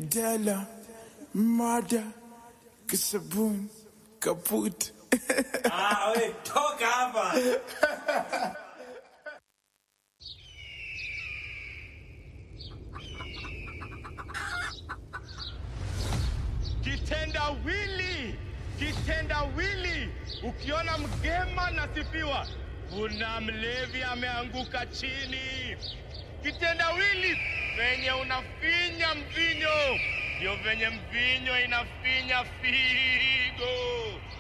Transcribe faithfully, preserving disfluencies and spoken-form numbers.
Mandela, mada, kisabun, kaput. Ah, we toka hapa. Kitendawili, kitendawili, ukiona mgema nasifiwa, kuna mlevi ameanguka chini. Kitendawili, venye unafinya mvinyo, ndio venye mvinyo inafinya figo.